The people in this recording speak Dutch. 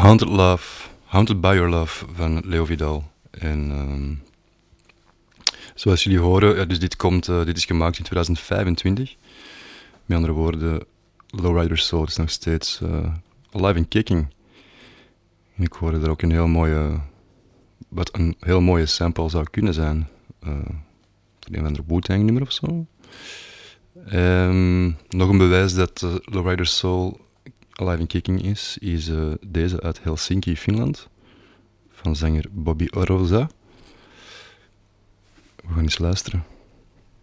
Haunted by Your Love van Leo Vidal. En zoals jullie horen, ja, dus dit is gemaakt in 2025. Met andere woorden, Lowrider Soul is nog steeds alive and kicking. En ik hoorde er ook wat een heel mooie sample zou kunnen zijn. Een van de Wu-Tang nummer of zo. Nog een bewijs dat Lowrider Soul alive and kicking is deze uit Helsinki, Finland. Van zanger Bobby Orosa. We gaan eens luisteren.